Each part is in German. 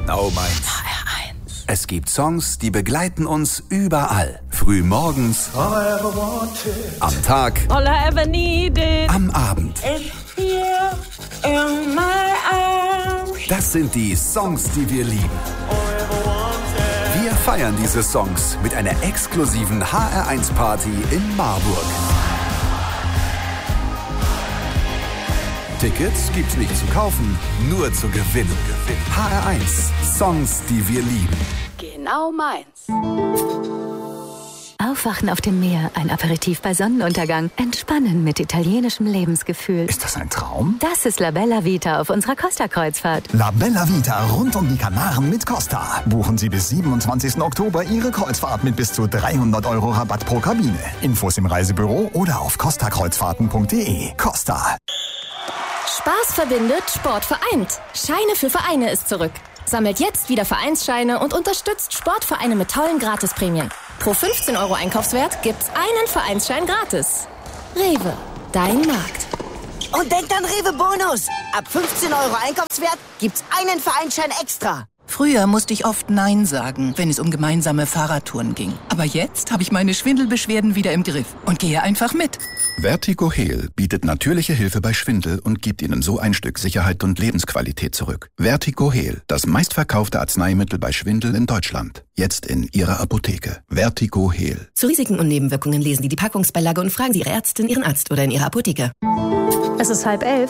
Genau meins. HR1. Es gibt Songs, die begleiten uns überall. Früh morgens, am Tag, All I ever needed. am Abend. Here in my arms. Das sind die Songs, die wir lieben. Wir feiern diese Songs mit einer exklusiven HR1-Party in Marburg. Tickets gibt's nicht zu kaufen, nur zu gewinnen. HR1, Songs, die wir lieben. Genau meins. Aufwachen auf dem Meer, ein Aperitif bei Sonnenuntergang, entspannen mit italienischem Lebensgefühl. Ist das ein Traum? Das ist La Bella Vita auf unserer Costa-Kreuzfahrt. La Bella Vita rund um die Kanaren mit Costa. Buchen Sie bis 27. Oktober Ihre Kreuzfahrt mit bis zu 300 € Rabatt pro Kabine. Infos im Reisebüro oder auf costakreuzfahrten.de. Costa. Spaß verbindet, Sport vereint. Scheine für Vereine ist zurück. Sammelt jetzt wieder Vereinsscheine und unterstützt Sportvereine mit tollen Gratisprämien. Pro 15 € Einkaufswert gibt's einen Vereinsschein gratis. Rewe, dein Markt. Und denkt an Rewe Bonus. Ab 15 € Einkaufswert gibt's einen Vereinsschein extra. Früher musste ich oft Nein sagen, wenn es um gemeinsame Fahrradtouren ging. Aber jetzt habe ich meine Schwindelbeschwerden wieder im Griff und gehe einfach mit. Vertigo Heal bietet natürliche Hilfe bei Schwindel und gibt Ihnen so ein Stück Sicherheit und Lebensqualität zurück. Vertigo Heal, das meistverkaufte Arzneimittel bei Schwindel in Deutschland. Jetzt in Ihrer Apotheke. Vertigo Heal. Zu Risiken und Nebenwirkungen lesen Sie die Packungsbeilage und fragen Sie Ihre Ärztin, Ihren Arzt oder in Ihrer Apotheke. Es ist 10:30.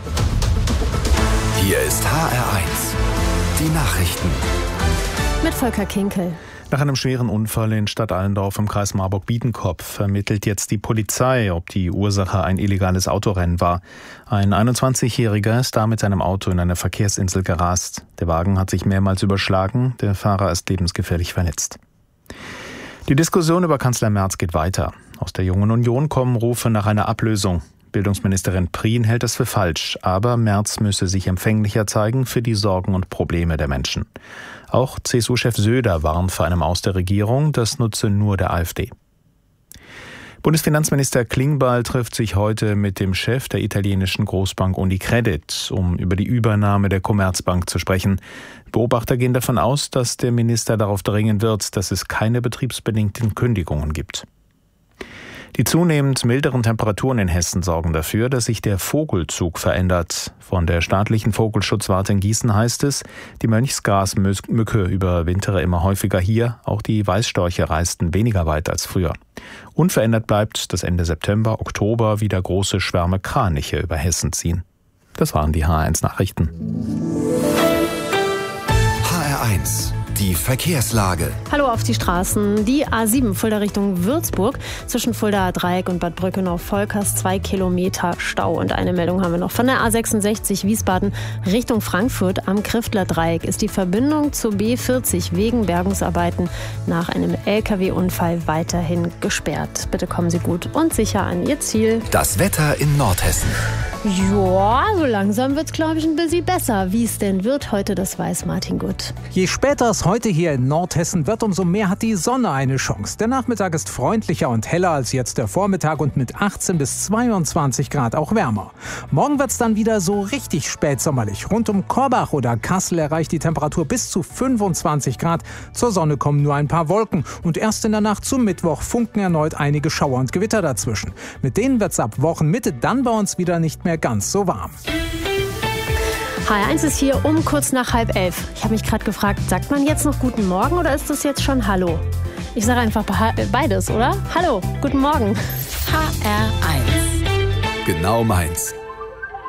Hier ist HR1. Die Nachrichten. Mit Volker Kinkel. Nach einem schweren Unfall in Stadt Allendorf im Kreis Marburg-Biedenkopf ermittelt jetzt die Polizei, ob die Ursache ein illegales Autorennen war. Ein 21-Jähriger ist da mit seinem Auto in eine Verkehrsinsel gerast. Der Wagen hat sich mehrmals überschlagen, der Fahrer ist lebensgefährlich verletzt. Die Diskussion über Kanzler Merz geht weiter. Aus der Jungen Union kommen Rufe nach einer Ablösung. Bildungsministerin Prien hält es für falsch, aber Merz müsse sich empfänglicher zeigen für die Sorgen und Probleme der Menschen. Auch CSU-Chef Söder warnt vor einem Aus der Regierung, das nutze nur der AfD. Bundesfinanzminister Klingbeil trifft sich heute mit dem Chef der italienischen Großbank Unicredit, um über die Übernahme der Commerzbank zu sprechen. Beobachter gehen davon aus, dass der Minister darauf dringen wird, dass es keine betriebsbedingten Kündigungen gibt. Die zunehmend milderen Temperaturen in Hessen sorgen dafür, dass sich der Vogelzug verändert. Von der staatlichen Vogelschutzwarte in Gießen heißt es, die Mönchsgrasmücke überwintere immer häufiger hier, auch die Weißstorche reisten weniger weit als früher. Unverändert bleibt, dass Ende September, Oktober wieder große Schwärme Kraniche über Hessen ziehen. Das waren die HR1 Nachrichten. HR1. Die Verkehrslage. Hallo auf die Straßen. Die A7 Fulda Richtung Würzburg. Zwischen Fulda Dreieck und Bad Brückenau-Volkers 2 Kilometer Stau. Und eine Meldung haben wir noch. Von der A66 Wiesbaden Richtung Frankfurt am Kriftler Dreieck ist die Verbindung zur B40 wegen Bergungsarbeiten nach einem LKW-Unfall weiterhin gesperrt. Bitte kommen Sie gut und sicher an Ihr Ziel. Das Wetter in Nordhessen. Ja, so langsam wird's, glaube ich, ein bisschen besser. Wie es denn wird heute, das weiß Martin Gut. Je später es heute hier in Nordhessen wird, umso mehr hat die Sonne eine Chance. Der Nachmittag ist freundlicher und heller als jetzt der Vormittag und mit 18 bis 22 Grad auch wärmer. Morgen wird's dann wieder so richtig spätsommerlich. Rund um Korbach oder Kassel erreicht die Temperatur bis zu 25 Grad. Zur Sonne kommen nur ein paar Wolken und erst in der Nacht zum Mittwoch funken erneut einige Schauer und Gewitter dazwischen. Mit denen wird's ab Wochenmitte dann bei uns wieder nicht mehr ganz so warm. HR1 ist hier um kurz nach 10:30. Ich habe mich gerade gefragt, sagt man jetzt noch Guten Morgen oder ist das jetzt schon Hallo? Ich sage einfach beides, oder? Hallo, guten Morgen. HR1. Genau meins.